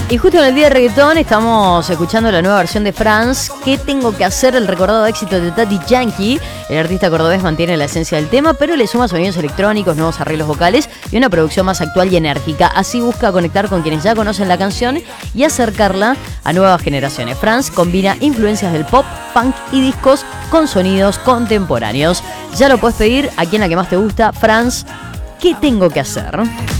Y justo en el día de reggaetón estamos escuchando la nueva versión de Franz, ¿Qué tengo que hacer? El recordado éxito de Daddy Yankee. El artista cordobés mantiene la esencia del tema, pero le suma sonidos electrónicos, nuevos arreglos vocales y una producción más actual y enérgica. Así busca conectar con quienes ya conocen la canción y acercarla a nuevas generaciones. Franz combina influencias del pop, punk y discos con sonidos contemporáneos. Ya lo puedes pedir aquí en la que más te gusta, Franz, ¿Qué tengo que hacer?